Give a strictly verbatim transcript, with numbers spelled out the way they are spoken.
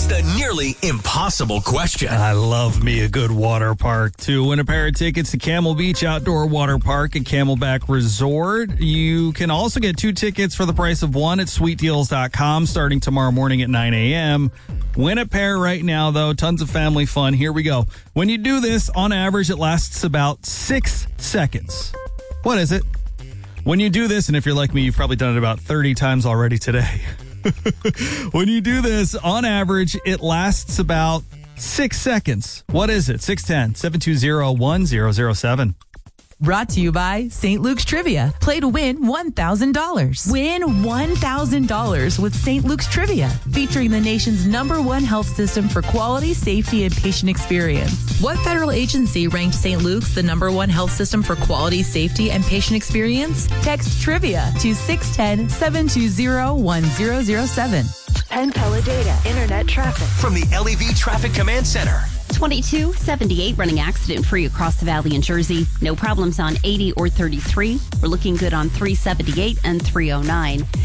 the nearly impossible question. I love me a good water park, too. Win a pair of tickets to Camel Beach Outdoor Water Park at Camelback Resort. You can also get two tickets for the price of one at sweet deals dot com starting tomorrow morning at nine a.m. Win a pair right now, though. Tons of family fun. Here we go. When you do this, on average, it lasts about six seconds. What is it? When you do this, and if you're like me, you've probably done it about thirty times already today. When you do this, on average, it lasts about six seconds. What is it? six one zero, seven two zero, one zero zero seven. Brought to you by Saint Luke's Trivia. Play to win one thousand dollars. Win one thousand dollars with Saint Luke's Trivia, featuring the nation's number one health system for quality, safety, and patient experience. What federal agency ranked Saint Luke's the number one health system for quality, safety, and patient experience? Text TRIVIA to six one zero, seven two zero, one zero zero seven. Penn Teledata Internet Traffic. From the L E V Traffic Command Center. twenty-two seventy-eight running accident-free across the valley in Jersey. No problems on eighty or thirty-three. We're looking good on three seventy-eight and three oh nine.